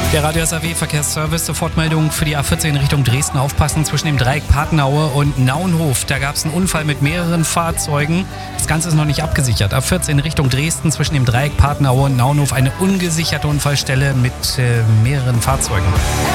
Der Radio SAW Verkehrsservice, Sofortmeldung für die A14 Richtung Dresden. Aufpassen zwischen dem Dreieck Patenaue und Naunhof. Da gab es einen Unfall mit mehreren Fahrzeugen. Das Ganze ist noch nicht abgesichert. A14 Richtung Dresden zwischen dem Dreieck Patenaue und Naunhof eine ungesicherte Unfallstelle mit mehreren Fahrzeugen.